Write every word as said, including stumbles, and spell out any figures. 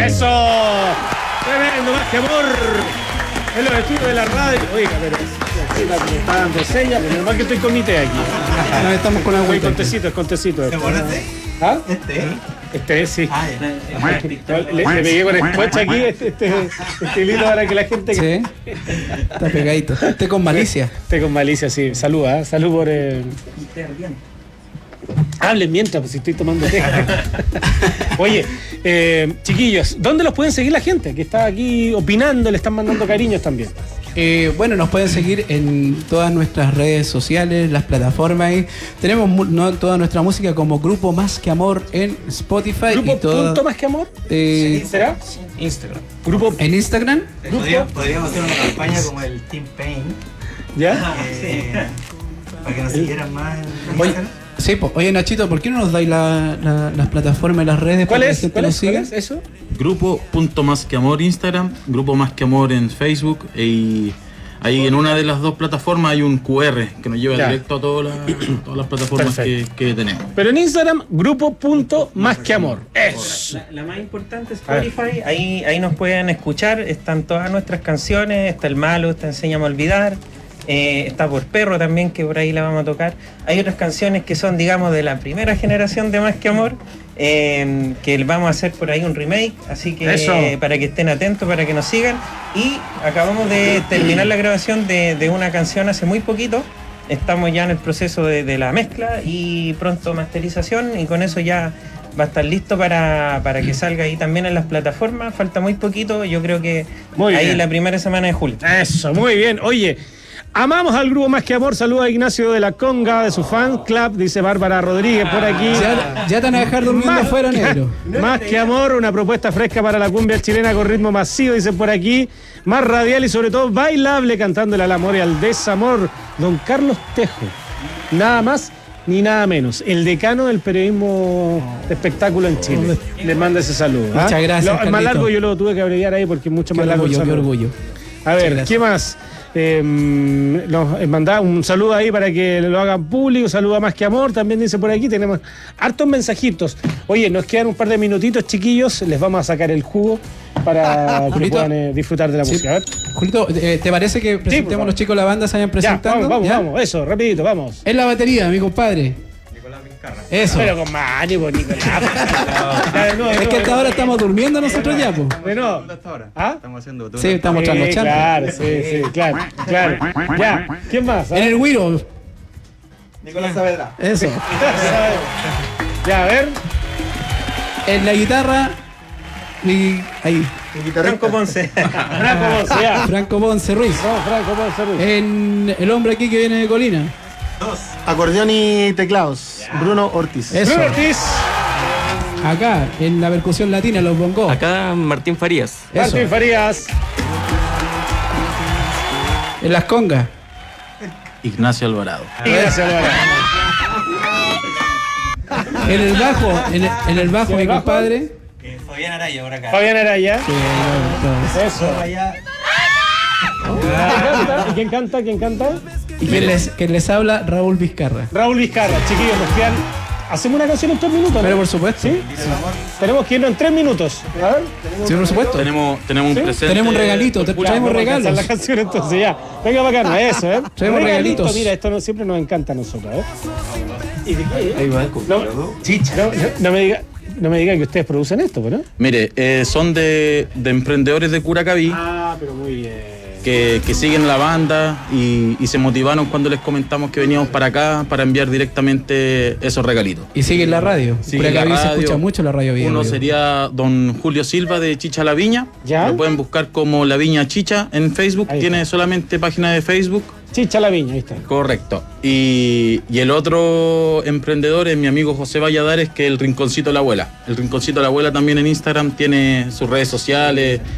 ¡Eso! Tremendo, más que amor. En los estudios de la radio. Oiga, pero me está dando señas, pero normal que estoy con mi té aquí. No, estamos con agua. Muy contecito, es contecito. ¿Te acuerdas? ¿Ah? Este. Este, sí. Ah, le, le pegué con el coche aquí, este, este, este hilito para que la gente... Sí. Está pegadito. Este con malicia. Este con malicia, sí. Salud, ¿eh? Salud por el... Hablen mientras, pues si estoy tomando té. Oye, eh, chiquillos, ¿dónde los pueden seguir la gente? Que está aquí opinando, le están mandando cariños también. Eh, bueno, nos pueden seguir en todas nuestras redes sociales, las plataformas. Ahí. Tenemos mu- no, toda nuestra música como Grupo Más Que Amor en Spotify. ¿Grupo y toda, punto más que amor? eh, ¿Será? Instagram. Grupo... En Instagram. Podríamos, podríamos hacer una campaña como el Team Pain. ¿Ya? eh, para que nos siguieran más en Oye, Instagram. sí, pues, oye Nachito, ¿por qué no nos dais la, la- las plataformas y las redes ¿Cuál para es? que la gente ¿Cuál nos es? ¿Cuál siga? es eso? Grupo punto más que amor Instagram, Grupo Más que Amor en Facebook, y ahí en una de las dos plataformas hay un cu erre que nos lleva Ya. directo a todas las, todas las plataformas que, Perfecto. que tenemos. Pero en Instagram, grupo punto más que amor. Eso. La, la más importante es A ver. Spotify, ahí, ahí nos pueden escuchar, están todas nuestras canciones, está El Malo, está Enséñame a Olvidar, eh, está Por Perro también, que por ahí la vamos a tocar. Hay otras canciones que son, digamos, de la primera generación de Más que Amor, eh, que vamos a hacer por ahí un remake, así que Eso. eh, para que estén atentos, para que nos sigan. Y acabamos de terminar la grabación de, de una canción hace muy poquito. Estamos ya en el proceso de, de la mezcla y pronto masterización, y con eso ya va a estar listo para, para que salga ahí también en las plataformas. Falta muy poquito, yo creo que Muy ahí bien. la primera semana de julio. Eso, muy bien. Oye, amamos al grupo Más que Amor. Saluda a Ignacio de la Conga, de su fan club, dice Bárbara Rodríguez por aquí. Ya, ya te van a dejar durmiendo Más- afuera, negro. Más que amor, una propuesta fresca para la cumbia chilena con ritmo masivo, dicen por aquí. Más radial y sobre todo bailable, cantándole al amor y al desamor. Don Carlos Tejo. Nada más ni nada menos. El decano del periodismo de espectáculo en Chile. Le manda ese saludo. ¿ah? Muchas gracias, Lo- el más Carlito. largo yo lo tuve que abreviar ahí porque es mucho Qué más largo. el orgullo, qué saludo. orgullo. A Muchas ver, gracias. ¿qué más? Eh, nos eh, manda un saludo ahí para que lo hagan público. Saluda Más que Amor, también dice por aquí. Tenemos hartos mensajitos. Oye, nos quedan un par de minutitos, chiquillos. Les vamos a sacar el jugo para que Julito. puedan eh, disfrutar de la Sí. música. A ver. Julito, eh, ¿te parece que presentemos favor. los chicos de la banda, se vayan Ya, presentando? vamos, vamos, ¿Ya? vamos. Eso, rapidito, vamos. En la batería, mi compadre. Eso. Pero con Mani, pues, Nicolás. Ya, de nuevo, de Es que nuevo. hasta ahora estamos durmiendo nosotros ya, pues. De nuevo. ¿Ah? Estamos haciendo Sí, estamos Sí, trasnochando. claro, sí, sí, claro, claro. Ya, ¿quién más? ah? En el Wiro. Nicolás Saavedra. Eso. Ya, a ver. En la guitarra. Mi, ahí. Franco Ponce. Franco Ponce, ya. Franco Ponce Ruiz. No, Franco Ponce Ruiz. En el hombre aquí que viene de Colina. Acordeón y teclados, Bruno Ortiz. Eso. Bruno Ortiz. Acá, en la percusión latina, los bongos. Acá Martín Farías. Eso. Martín Farías. En las congas. Ignacio Alvarado. Ignacio Alvarado. En el bajo. En el, en el bajo, ¿En el mi bajo? compadre. Eh, Fabián Araya por acá. Fabián Araya. Sí, bueno, todo eso. Eso. Allá. ¿Quién canta? ¿Y quién canta? ¿Quién canta? Y quien les, quien les habla, Raúl Vizcarra. Raúl Vizcarra. Chiquillos, nos quedan... ¿Hacemos una canción en tres minutos? ¿no? Pero por supuesto. ¿Sí? Tenemos que irnos en tres minutos. A ver. Sí, por supuesto. Tenemos, tenemos un ¿Sí? presente. Tenemos un regalito, te Ya, traemos vamos a alcanzar regalos. la canción entonces ya. Venga bacana, eso, ¿eh? Traemos Regalito, regalitos. Mira, esto no- siempre nos encanta a nosotros, ¿eh? ¿Y de qué? Ahí va el No, Chicha. no, no, no me diga, no me diga que ustedes producen esto, ¿no? Mire, eh, son de, de emprendedores de Curacaví Ah, pero muy bien. que, que siguen la banda y, y se motivaron cuando les comentamos que veníamos para acá para enviar directamente esos regalitos. Y sigue en la radio. Sigue Por en la acá se radio. escucha mucho la radio Vida. Uno Vida. sería don Julio Silva de Chicha La Viña. ¿Ya? Lo pueden buscar como La Viña Chicha en Facebook. Ahí Tiene está. solamente página de Facebook. Chicha la viña, ahí está. Correcto. Y, y el otro emprendedor es mi amigo José Valladares, que es el Rinconcito de la Abuela. El Rinconcito de la Abuela también en Instagram tiene sus redes sociales.